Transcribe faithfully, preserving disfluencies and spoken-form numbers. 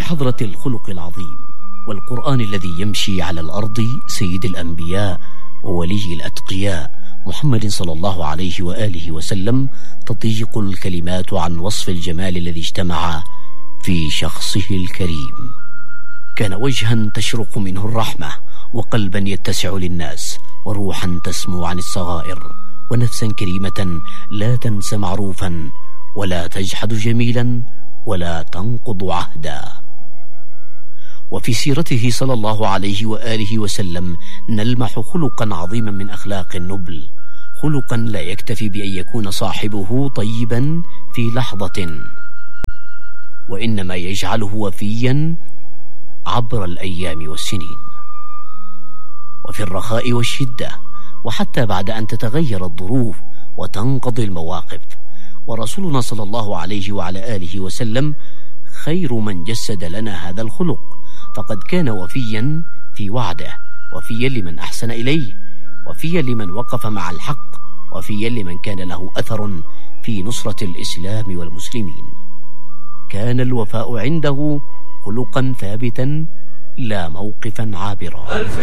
وبحضرة الخلق العظيم والقرآن الذي يمشي على الأرض سيد الأنبياء وولي الأتقياء محمد صلى الله عليه وآله وسلم تضيق الكلمات عن وصف الجمال الذي اجتمع في شخصه الكريم. كان وجها تشرق منه الرحمة، وقلبا يتسع للناس، وروحا تسمو عن الصغائر، ونفسا كريمة لا تنسى معروفا ولا تجحد جميلا ولا تنقض عهدا. وفي سيرته صلى الله عليه وآله وسلم نلمح خلقا عظيما من أخلاق النبل، خلقا لا يكتفي بأن يكون صاحبه طيبا في لحظة، وإنما يجعله وفيا عبر الأيام والسنين، وفي الرخاء والشدة، وحتى بعد أن تتغير الظروف وتنقضي المواقف. ورسولنا صلى الله عليه وعلى آله وسلم خير من جسد لنا هذا الخلق، فقد كان وفيا في وعده، وفيا لمن أحسن إليه، وفيا لمن وقف مع الحق، وفيا لمن كان له أثر في نصرة الإسلام والمسلمين. كان الوفاء عنده خلقا ثابتا لا موقفا عابرا.